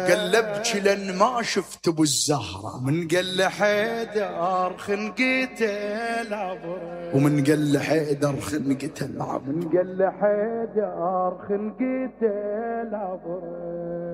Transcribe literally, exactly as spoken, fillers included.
قال ابكي لان ما شفت ابو الزهره، من قال له حيدر خنقته العبره، ومن قال له حيدر خنقته العبره، من قال له حيدر خنقته العبره.